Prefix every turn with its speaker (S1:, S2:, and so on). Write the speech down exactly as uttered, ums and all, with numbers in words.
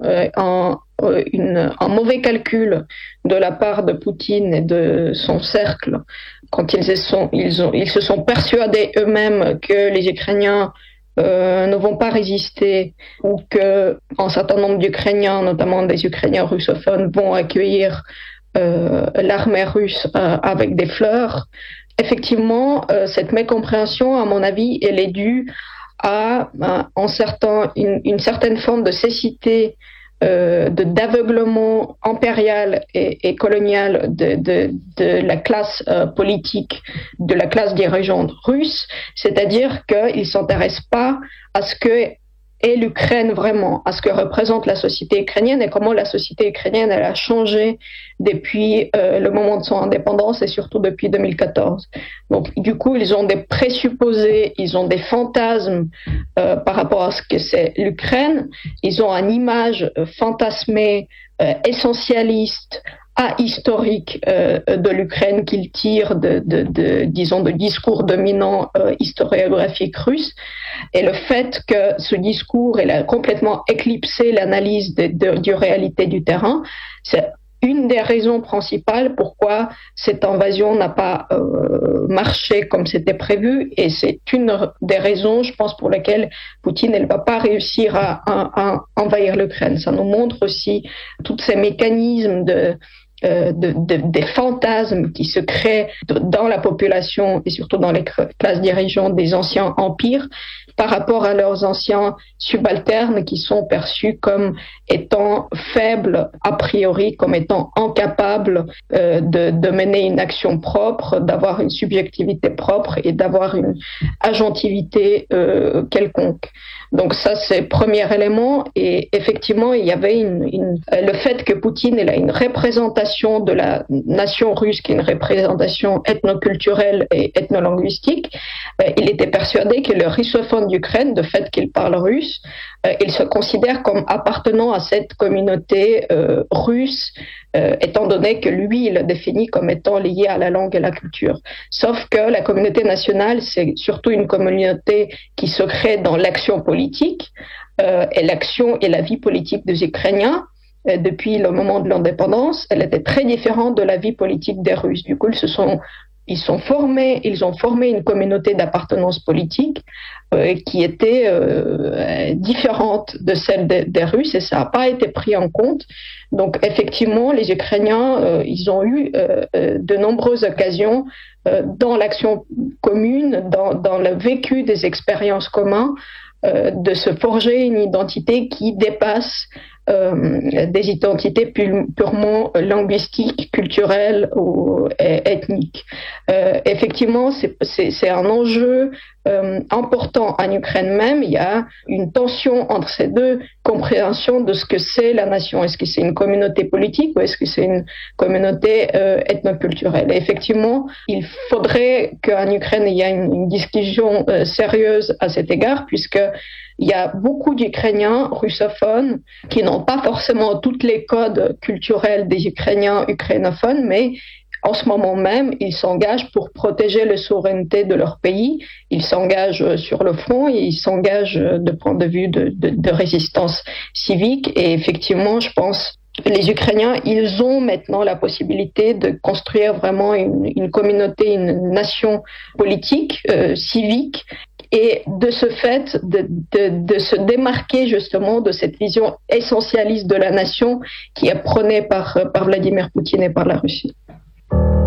S1: euh, un, une, un mauvais calcul de la part de Poutine et de son cercle quand ils, sont, ils, ont, ils se sont persuadés eux-mêmes que les Ukrainiens euh, ne vont pas résister ou qu'un certain nombre d'Ukrainiens, notamment des Ukrainiens russophones, vont accueillir euh, l'armée russe euh, avec des fleurs. Effectivement, euh, cette mécompréhension, à mon avis, elle est due à, à un certain, une, une certaine forme de cécité, euh, de, d'aveuglement impérial et, et colonial de, de, de la classe euh, politique, de la classe dirigeante russe, c'est-à-dire qu'ils ne s'intéressent pas à ce que est l'Ukraine vraiment, à ce que représente la société ukrainienne et comment la société ukrainienne elle a changé depuis euh, le moment de son indépendance et surtout depuis deux mille quatorze. Donc du coup, ils ont des présupposés, ils ont des fantasmes euh, par rapport à ce que c'est l'Ukraine, ils ont une image euh, fantasmée, euh, essentialiste, ahistorique euh, de l'Ukraine qu'ils tirent de, de, de, disons, de discours dominants euh, historiographiques russes. Et le fait que ce discours il a complètement éclipsé l'analyse de, de, de réalité du terrain, c'est une des raisons principales pourquoi cette invasion n'a pas euh, marché comme c'était prévu, et c'est une des raisons, je pense, pour lesquelles Poutine ne va pas réussir à, à, à envahir l'Ukraine. Ça nous montre aussi tous ces mécanismes de Euh, de, de, des fantasmes qui se créent dans la population et surtout dans les classes dirigeantes des anciens empires par rapport à leurs anciens subalternes qui sont perçus comme étant faibles a priori, comme étant incapables euh, de, de mener une action propre, d'avoir une subjectivité propre et d'avoir une agentivité euh, quelconque. Donc ça, c'est le premier élément. Et effectivement, il y avait une, une, le fait que Poutine ait une représentation de la nation russe, qui est une représentation ethnoculturelle et ethnolinguistique. Euh, il était persuadé que le russophone d'Ukraine, de fait qu'il parle russe, euh, il se considère comme appartenant à cette communauté euh, russe, euh, étant donné que lui, il le définit comme étant lié à la langue et la culture. Sauf que la communauté nationale, c'est surtout une communauté qui se crée dans l'action politique, euh, et l'action et la vie politique des Ukrainiens, euh, depuis le moment de l'indépendance, elle était très différente de la vie politique des Russes. Du coup, ils se sont Ils sont formés, ils ont formé une communauté d'appartenance politique euh, qui était euh, différente de celle des, des Russes, et ça n'a pas été pris en compte. Donc effectivement, les Ukrainiens, euh, ils ont eu euh, de nombreuses occasions euh, dans l'action commune, dans, dans le vécu des expériences communes, euh, de se forger une identité qui dépasse Euh, des identités purement linguistiques, culturelles ou ethniques. Euh, effectivement, c'est, c'est, c'est un enjeu euh, important en Ukraine même. Il y a une tension entre ces deux compréhensions de ce que c'est la nation. Est-ce que c'est une communauté politique ou est-ce que c'est une communauté euh, ethnoculturelle? Et effectivement, il faudrait qu'en Ukraine, il y ait une, une discussion euh, sérieuse à cet égard, puisque il y a beaucoup d'Ukrainiens russophones qui n'ont pas forcément tous les codes culturels des Ukrainiens ukrainophones, mais en ce moment même, ils s'engagent pour protéger la souveraineté de leur pays. Ils s'engagent sur le front et ils s'engagent de point de vue de, de, de résistance civique. Et effectivement, je pense les Ukrainiens, ils ont maintenant la possibilité de construire vraiment une, une communauté, une nation politique, euh, civique, et de ce fait, de, de, de se démarquer justement de cette vision essentialiste de la nation qui est prônée par, par Vladimir Poutine et par la Russie.